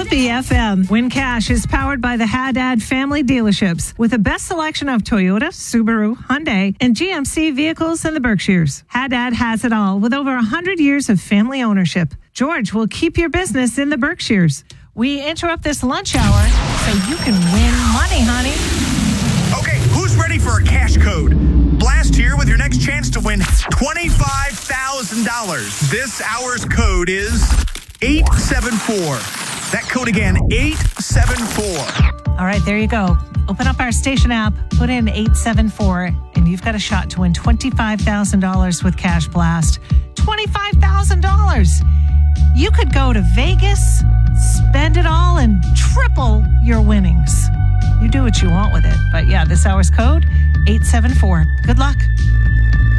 Happy FM. Win Cash is powered by the Haddad family dealerships with the best selection of Toyota, Subaru, Hyundai, and GMC vehicles in the Berkshires. Haddad has it all with over 100 years of family ownership. George will keep your business in the Berkshires. We interrupt this lunch hour so you can win money, honey. Okay, who's ready for a cash code? Blast here with your next chance to win $25,000. This hour's code is 874. That code again, 874. All right, there you go. Open up our station app, put in 874, and you've got a shot to win $25,000 with Cash Blast. $25,000. You could go to Vegas, spend it all, and triple your winnings. You do what you want with it. But yeah, this hour's code, 874. Good luck.